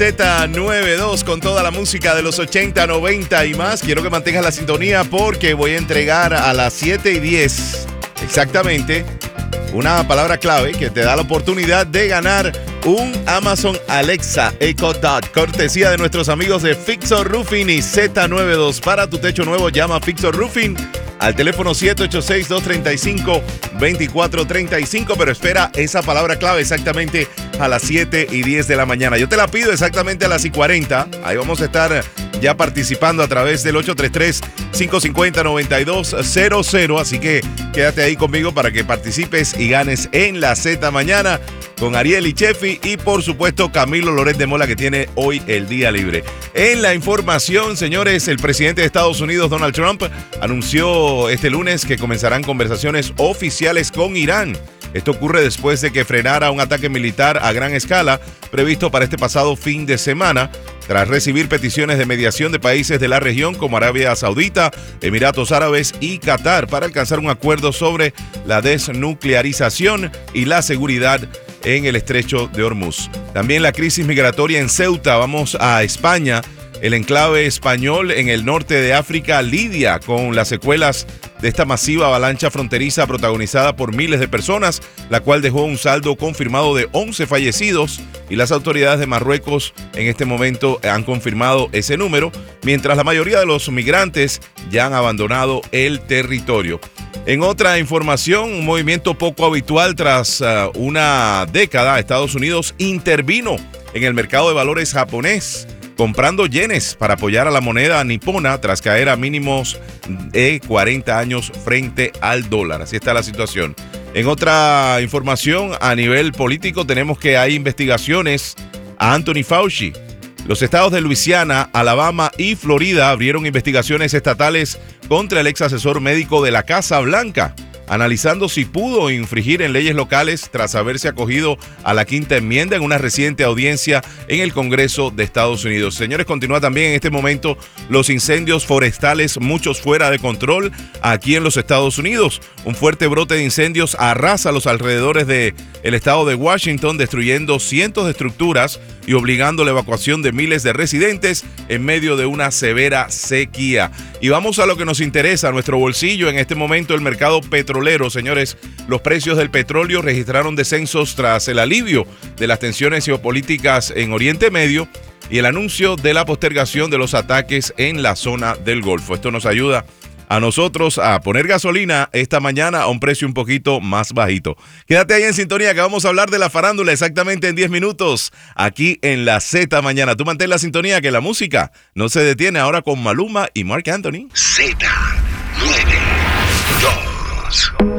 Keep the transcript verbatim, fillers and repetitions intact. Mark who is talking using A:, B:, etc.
A: Z noventa y dos con toda la música de los ochenta, noventa y más. Quiero que mantengas la sintonía porque voy a entregar a las siete y diez exactamente una palabra clave que te da la oportunidad de ganar un Amazon Alexa Echo Dot, cortesía de nuestros amigos de Fixo Roofing y Z noventa y dos. Para tu techo nuevo, llama a Fixo Roofing al teléfono siete ocho seis, dos tres cinco, dos cuatro tres cinco, pero espera esa palabra clave exactamente a las siete y diez de la mañana. Yo te la pido exactamente a las y cuarenta. Ahí vamos a estar ya participando a través del ocho tres tres, cinco cinco cero, nueve dos cero cero. Así que quédate ahí conmigo para que participes y ganes en la Z mañana con Ariel y Chefi y por supuesto Camilo Loret de Mola, que tiene hoy el día libre. En la información, señores, el presidente de Estados Unidos, Donald Trump, anunció este lunes que comenzarán conversaciones oficiales con Irán. Esto ocurre después de que frenara un ataque militar a gran escala previsto para este pasado fin de semana, tras recibir peticiones de mediación de países de la región como Arabia Saudita, Emiratos Árabes y Qatar para alcanzar un acuerdo sobre la desnuclearización y la seguridad en el estrecho de Hormuz. También la crisis migratoria en Ceuta. Vamos a España. El enclave español en el norte de África lidia con las secuelas de esta masiva avalancha fronteriza protagonizada por miles de personas, la cual dejó un saldo confirmado de once fallecidos, y las autoridades de Marruecos en este momento han confirmado ese número, mientras la mayoría de los migrantes ya han abandonado el territorio. En otra información, un movimiento poco habitual tras uh, una década, Estados Unidos intervino en el mercado de valores japonés, comprando yenes para apoyar a la moneda nipona tras caer a mínimos de cuarenta años frente al dólar. Así está la situación. En otra información, a nivel político, tenemos que hay investigaciones a Anthony Fauci. Los estados de Luisiana, Alabama y Florida abrieron investigaciones estatales contra el ex asesor médico de la Casa Blanca, analizando si pudo infringir en leyes locales tras haberse acogido a la quinta enmienda en una reciente audiencia en el Congreso de Estados Unidos. Señores, continúa también en este momento los incendios forestales, muchos fuera de control aquí en los Estados Unidos. Un fuerte brote de incendios arrasa los alrededores del estado de Washington, destruyendo cientos de estructuras y obligando la evacuación de miles de residentes en medio de una severa sequía. Y vamos a lo que nos interesa, a nuestro bolsillo. En este momento, el mercado petrolero, señores, los precios del petróleo registraron descensos tras el alivio de las tensiones geopolíticas en Oriente Medio y el anuncio de la postergación de los ataques en la zona del Golfo. Esto nos ayuda a nosotros a poner gasolina esta mañana a un precio un poquito más bajito. Quédate ahí en sintonía que vamos a hablar de la farándula exactamente en diez minutos aquí en la Z mañana. Tú mantén la sintonía que la música no se detiene, ahora con Maluma y Marc Anthony.
B: Z.